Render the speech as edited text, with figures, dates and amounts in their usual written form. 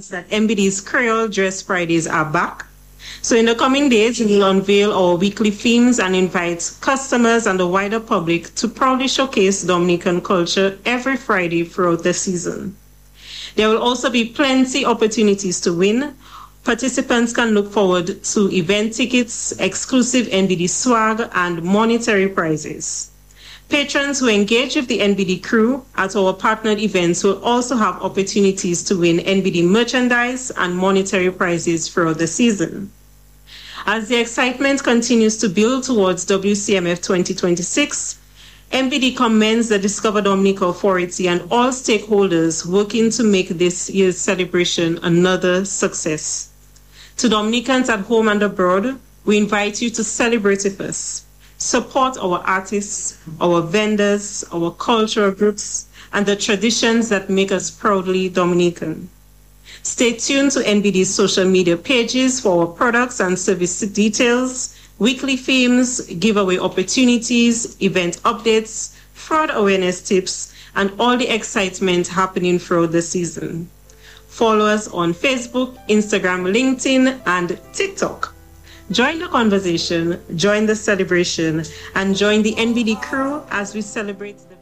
announce that MBD's Creole Dress Fridays are back. So in the coming days, we will unveil our weekly themes and invite customers and the wider public to proudly showcase Dominican culture every Friday throughout the season. There will also be plenty opportunities to win. Participants can look forward to event tickets, exclusive NBD swag, and monetary prizes. Patrons who engage with the NBD crew at our partnered events will also have opportunities to win NBD merchandise and monetary prizes throughout the season. As the excitement continues to build towards WCMF 2026, NBD commends the Discover Dominica Authority and all stakeholders working to make this year's celebration another success. To Dominicans at home and abroad, we invite you to celebrate with us. Support our artists, our vendors, our cultural groups, and the traditions that make us proudly Dominican. Stay tuned to NBD's social media pages for our products and service details, weekly themes, giveaway opportunities, event updates, fraud awareness tips, and all the excitement happening throughout the season. Follow us on Facebook, Instagram, LinkedIn, and TikTok. Join the conversation, join the celebration, and join the NBD crew as we celebrate the